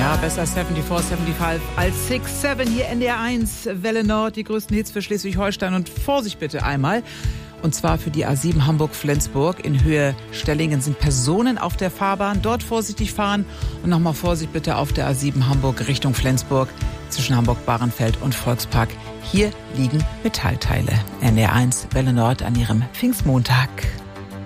Ja, besser 74, 75 als 6-7. Hier NDR1, Welle Nord, die größten Hits für Schleswig-Holstein. Und Vorsicht bitte einmal. Und zwar für die A7 Hamburg-Flensburg. In Höhe Stellingen sind Personen auf der Fahrbahn. Dort vorsichtig fahren. Und nochmal Vorsicht bitte auf der A7 Hamburg Richtung Flensburg. Zwischen Hamburg-Bahrenfeld und Volkspark. Hier liegen Metallteile. NDR1, Welle Nord an ihrem Pfingstmontag.